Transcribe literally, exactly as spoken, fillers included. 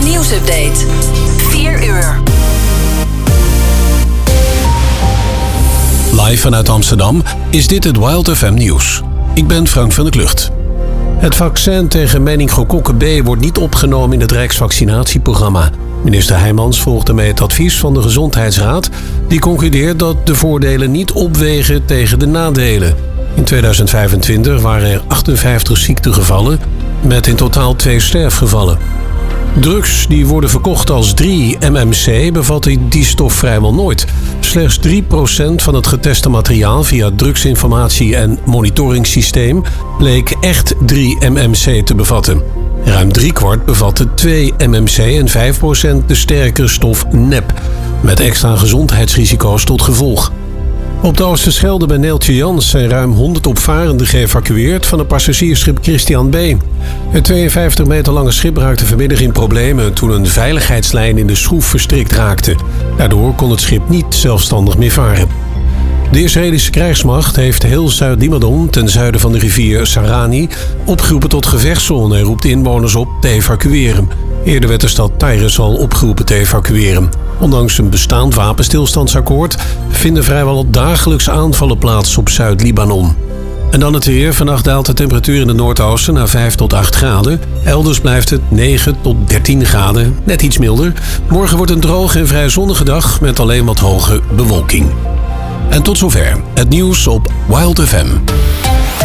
nieuwsupdate. vier uur. Live vanuit Amsterdam is dit het Wild F M nieuws. Ik ben Frank van der Klucht. Het vaccin tegen meningokokken B wordt niet opgenomen in het Rijksvaccinatieprogramma. Minister Heijmans volgt daarmee het advies van de Gezondheidsraad. Die concludeert dat de voordelen niet opwegen tegen de nadelen. In tweeduizend vijfentwintig waren er achtenvijftig ziektegevallen met in totaal twee sterfgevallen. Drugs die worden verkocht als drie M M C bevatten die stof vrijwel nooit. Slechts drie procent van het geteste materiaal via het drugsinformatie- en monitoringssysteem bleek echt drie M M C te bevatten. Ruim driekwart bevatte twee M M C en vijf procent de sterkere stof nep, met extra gezondheidsrisico's tot gevolg. Op de Oosterschelde bij Neeltje Jans zijn ruim honderd opvarenden geëvacueerd van het passagiersschip Christian B. Het tweeënvijftig meter lange schip raakte vanmiddag in problemen toen een veiligheidslijn in de schroef verstrikt raakte. Daardoor kon het schip niet zelfstandig meer varen. De Israëlische krijgsmacht heeft heel Zuid-Libanon, ten zuiden van de rivier Sarani, opgeroepen tot gevechtszone en roept inwoners op te evacueren. Eerder werd de stad Tyrus al opgeroepen te evacueren. Ondanks een bestaand wapenstilstandsakkoord vinden vrijwel dagelijks aanvallen plaats op Zuid-Libanon. En dan het weer. Vannacht daalt de temperatuur in het noordoosten naar vijf tot acht graden. Elders blijft het negen tot dertien graden, net iets milder. Morgen wordt een droge en vrij zonnige dag met alleen wat hoge bewolking. En tot zover het nieuws op Wild F M.